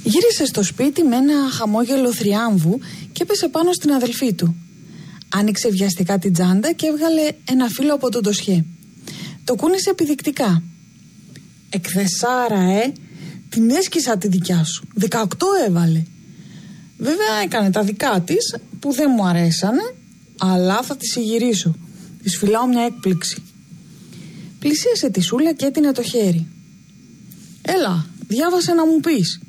Γύρισε στο σπίτι με ένα χαμόγελο θριάμβου και έπεσε πάνω στην αδελφή του. Άνοιξε βιαστικά την τσάντα και έβγαλε ένα φύλλο από το ντοσιέ. Το κούνησε επιδεικτικά. «Εκθεσάρα, την έσκισα τη δικιά σου. 18 έβαλε. Βέβαια έκανε τα δικά της που δεν μου αρέσανε, αλλά θα τις συγυρίσω. Της φυλάω μια έκπληξη». Πλησίασε τη Σούλα και έτεινε το χέρι. «Έλα, διάβασε να μου πεις».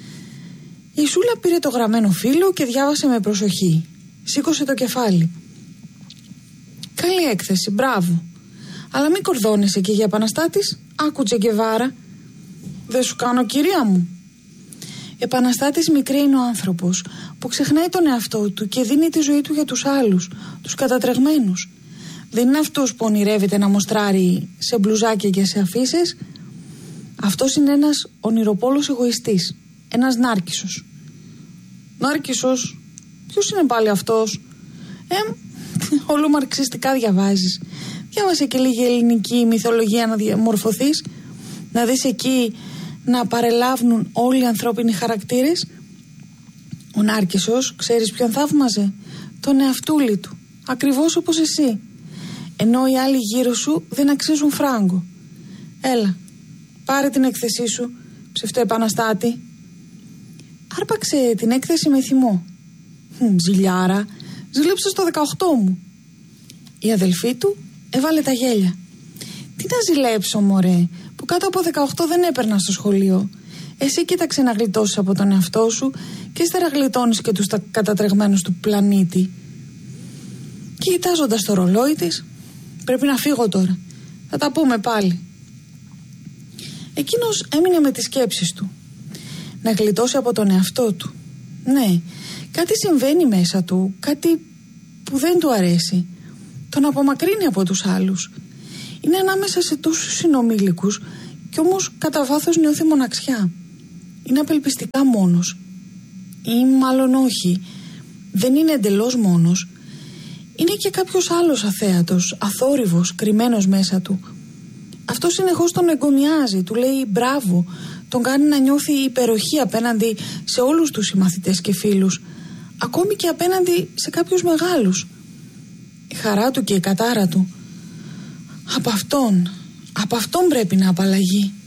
Η Σούλα πήρε το γραμμένο φύλλο και διάβασε με προσοχή. Σήκωσε το κεφάλι. «Καλή έκθεση, μπράβο. Αλλά μην κορδώνεσαι και για επαναστάτης. Άκου Τσεκεβάρα. Δεν σου κάνω, κυρία μου». Επαναστάτης μικρή είναι ο άνθρωπος που ξεχνάει τον εαυτό του και δίνει τη ζωή του για τους άλλους, τους κατατρεγμένους. Δεν είναι αυτός που ονειρεύεται να μοστράρει σε μπλουζάκια και σε αφίσες. Αυτός είναι ένας ονειροπόλος εγωιστής, ένας Νάρκισσος. «Νάρκισσος, ποιος είναι πάλι αυτός?» Όλο μαρξιστικά διαβάζεις. Διάβασε και λίγη ελληνική μυθολογία να διαμορφωθείς, να δεις εκεί να παρελάβουν όλοι οι ανθρώπινοι χαρακτήρες. Ο Νάρκισσος, ξέρεις ποιον θαύμαζε? Τον εαυτούλη του, ακριβώς όπως εσύ. Ενώ οι άλλοι γύρω σου δεν αξίζουν φράγκο. Έλα, πάρε την έκθεσή σου, ψευτοεπαναστάτη. Άρπαξε την έκθεση με θυμό. «Ζηλιάρα, ζήλεψε στο 18 μου». Η αδελφή του έβαλε τα γέλια. «Τι να ζηλέψω, μωρέ, που κάτω από 18 δεν έπαιρνα στο σχολείο. Εσύ κοίταξε να γλιτώσεις από τον εαυτό σου και ύστερα γλιτώνεις και τους κατατρεγμένους του πλανήτη». Και κοιτάζοντας το ρολόι της, «Πρέπει να φύγω τώρα, θα τα πούμε πάλι». Εκείνος έμεινε με τις σκέψεις του. Να γλιτώσει από τον εαυτό του. Ναι, κάτι συμβαίνει μέσα του, κάτι που δεν του αρέσει. Τον απομακρύνει από τους άλλους. Είναι ανάμεσα σε τόσους συνομήλικους κι όμως κατά βάθος νιώθει μοναξιά. Είναι απελπιστικά μόνος. Ή μάλλον όχι, δεν είναι εντελώς μόνος. Είναι και κάποιος άλλος αθέατος, αθόρυβος, κρυμμένος μέσα του. Αυτό συνεχώς τον εγκομιάζει, του λέει μπράβο, τον κάνει να νιώθει υπεροχή απέναντι σε όλους τους συμμαθητές και φίλους, ακόμη και απέναντι σε κάποιους μεγάλους. Η χαρά του και η κατάρα του, από αυτόν πρέπει να απαλλαγεί.